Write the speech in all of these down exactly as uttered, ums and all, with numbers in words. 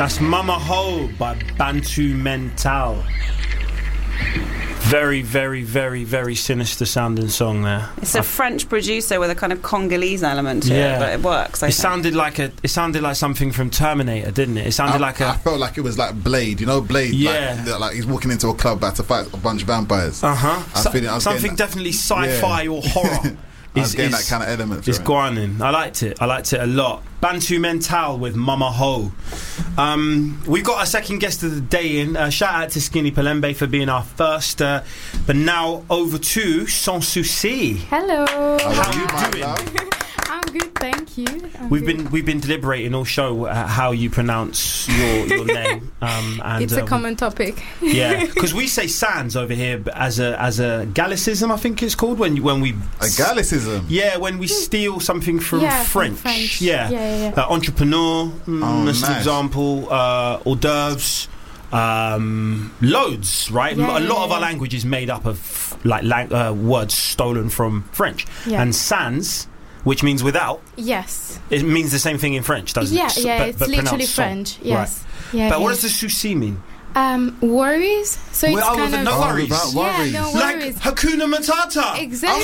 That's Mama Ho by Bantu Mental. Very, very, very, very sinister sounding song there. It's a I French producer with a kind of Congolese element to yeah. it, but it works. I it think. sounded like a. It sounded like something from Terminator, didn't it? It sounded I, like a. I felt like it was like Blade. You know, Blade. Yeah. Like, like he's walking into a club about to fight a bunch of vampires. Uh huh. I feel it, I was something that, definitely sci-fi yeah. or horror. I was is, getting is, that kind of element. It's it. guanin. I liked it. I liked it a lot. Bantu Mental with Mama Ho. Um, we've got our second guest of the day in. Uh, shout out to Skinny Palembe for being our first. Uh, but now over to Sans Souci. Hello. How are you doing? I'm good, thank you. I'm we've good. been we've been deliberating all show uh, how you pronounce your, your name. Um, and, it's a uh, common topic. Yeah, because we say sans over here as a as a Gallicism, I think it's called when when we a Gallicism. Yeah, when we steal something from yeah, French. From French. Yeah, yeah, yeah, yeah. Uh, entrepreneur. Mm, oh, that's nice. an example. Uh, hors d'oeuvres. Um, loads, right? Yeah, a lot yeah, of our yeah. language is made up of like lang- uh, words stolen from French, Yeah. and sans, which means without. Yes. It means the same thing in French, doesn't yeah, it? Yeah, but, it's but literally pronounced French. sans. Yes. Right. Yeah. But yeah. what does the souci mean? Um, worries. So it's well, kind oh, of no worries. Without worries. Yeah, no Like worries. Hakuna Matata. Exactly.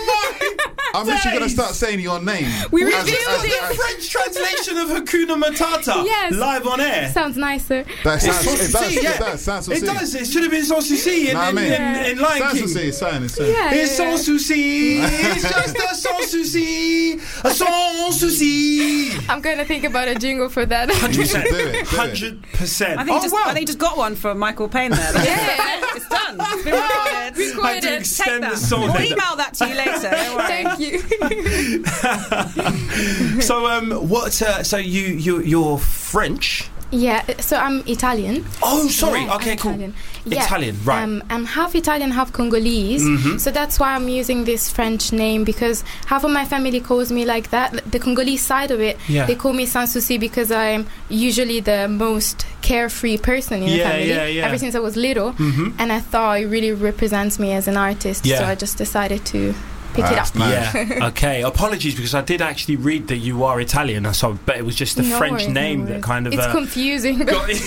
I'm literally going to start saying your name. We We've revealed just got it. the French translation of Hakuna Matata Yes. live on air. Sounds nicer. That It's sounds, Sans it does. Souci, yeah. It does. Sans It Souci. does. It should have been Sans Souci in, Nah, I in, mean- in, in Lion Sans King. Souci. It's fine. It's fine. Yeah, It's yeah, sans souci. It's just a sans souci. A sans souci. yeah. I'm going to think about a jingle for that. Hundred percent. Do it, do it. Hundred percent. I think, Oh you just, wow. I think you just got one for Michael Payne there. That's Yeah. it. It's done. It's been recorded. Recorded. I had to Take extend Take the that. song. We'll email that to you later. Don't worry. Thank you. So um, what? Uh, so you you you're French. Yeah, so I'm Italian. Oh, sorry. Yeah, okay, I'm cool. Italian. Yeah, Italian, right? Um, I'm half Italian, half Congolese. Mhm. So that's why I'm using this French name, because half of my family calls me like that. The Congolese side of it, Yeah. they call me Sans Souci because I'm usually the most carefree person in the Yeah, family. yeah, yeah. Ever since I was little, Mhm. and I thought it really represents me as an artist. Yeah. So I just decided to pick Ah, it that's up. nice. Yeah. Okay. Apologies, because I did actually read that you are Italian. So, but it was just the No French worries, no name that worries. kind of. It's uh, confusing, but got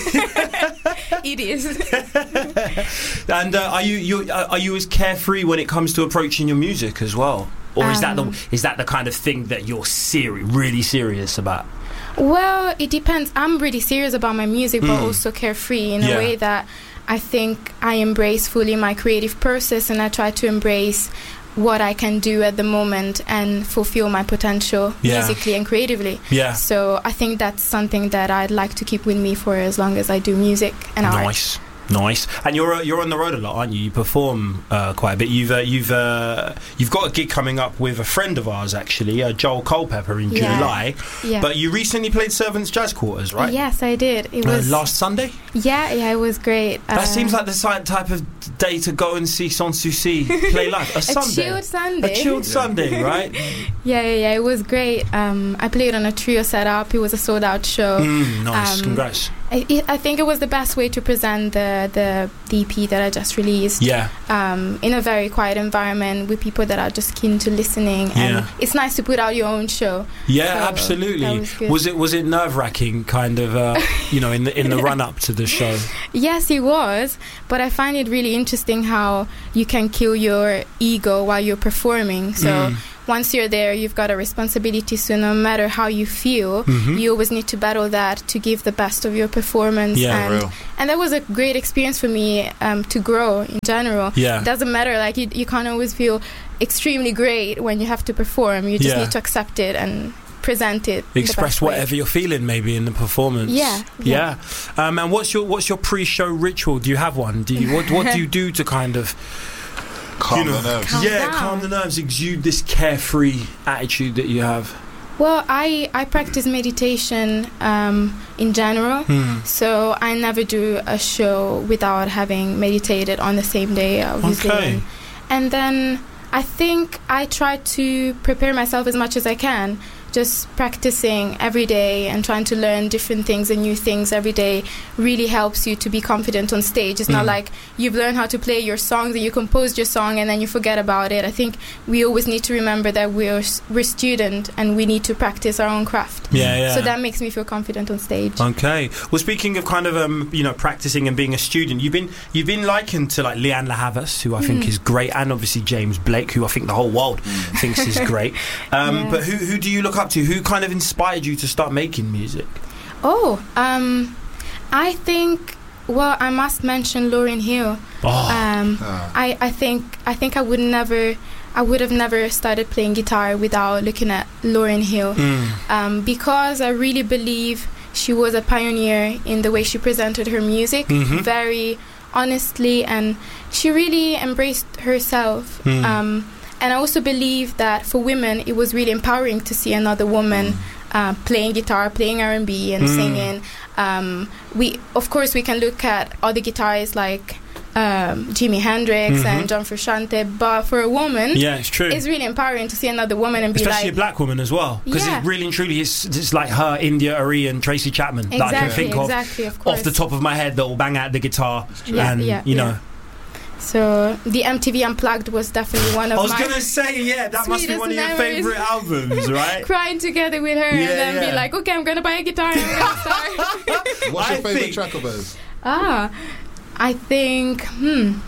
it is. And uh, are you you uh, are you as carefree when it comes to approaching your music as well, or is that the Um, is that the kind of thing that you're seri- really serious about? Well, it depends. I'm really serious about my music, but Mm. also carefree in Yeah. a way that I think I embrace fully my creative process, and I try to embrace what I can do at the moment and fulfill my potential Yeah. musically and creatively. Yeah. So I think that's something that I'd like to keep with me for as long as I do music and art. Nice. Nice, and you're uh, you're on the road a lot, aren't you? You perform uh, quite a bit. You've uh, you've uh, you've got a gig coming up with a friend of ours, actually, uh, Joel Culpepper in Yeah. July. Yeah. But you recently played Servants Jazz Quarters, right? Yes, I did. It Uh, was last Sunday. yeah, yeah, it was great. That Uh, seems like the si- type of day to go and see Sans Souci play live. A, a Sunday. chilled Sunday. A chilled Sunday, right? Yeah, yeah, yeah. It was great. Um, I played on a trio setup. It was a sold out show. Mm, nice, Um, congrats. I, I think it was the best way to present the the D P that I just released. Yeah, Um, in a very quiet environment with people that are just keen to listening, and Yeah. it's nice to put out your own show. yeah, So, absolutely. that was good. Was it was it nerve wracking, kind of, uh, you know, in the in the run up to the show? Yes, it was, but I find it really interesting how you can kill your ego while you're performing. So. Mm. Once you're there, you've got a responsibility, so no matter how you feel, Mhm. you always need to battle that to give the best of your performance. Yeah, and, real. and that was a great experience for me um, to grow in general. Yeah. It doesn't matter, like you, you can't always feel extremely great when you have to perform. You just Yeah. need to accept it and present it. in the Express best way. whatever you're feeling, maybe in the performance. Yeah, yeah. yeah. Um, and what's your what's your pre-show ritual? Do you have one? Do you what what do you do to kind of Calm you know, the nerves. Calm yeah, down. calm the nerves, exude this carefree attitude that you have? Well, I, I practice meditation um, in general. Hmm. So I never do a show without having meditated on the same day, obviously. Okay. And, and then I think I try to prepare myself as much as I can just practicing every day and trying to learn different things and new things every day really helps you to be confident on stage. It's mm. not like you've learned how to play your songs and you composed your song and then you forget about it. I think we always need to remember that we're we're student and we need to practice our own craft. Yeah, yeah. So that makes me feel confident on stage. Okay. Well, speaking of kind of um, you know, practicing and being a student, you've been you've been likened to like Leanne La Havas, who I think mm. is great, and obviously James Blake, who I think the whole world mm. thinks is great. Um, yeah. But who who do you look up to? Who kind of inspired you to start making music? Oh, um, I think. Well, I must mention Lauryn Hill. Oh. Um, Oh. I, I think I think I would never, I would have never started playing guitar without looking at Lauryn Hill, Mm. um, because I really believe she was a pioneer in the way she presented her music, Mhm. very honestly, and she really embraced herself. Mm. Um, and I also believe that for women, it was really empowering to see another woman uh, playing guitar, playing R and B, and Mm. singing. Um, we, of course, we can look at other guitarists like um, Jimi Hendrix Mhm. and John Frusciante, but for a woman, Yeah, it's true. it's really empowering to see another woman and be Especially like, a black woman as well, because Yeah. it really and truly is it's like her, India Arie and Tracy Chapman that I can exactly, think of exactly, of course. off the top of my head that will bang out the guitar, Yeah, and yeah, you know. yeah. So the M T V Unplugged was definitely one of I was my gonna say, yeah, that must be sweetest one of your memories. favourite albums, right? crying together with her Yeah, and then yeah. be like, okay, I'm gonna buy a guitar and I'm gonna start. What's your I favourite think- track of hers? ah, I think, hmm,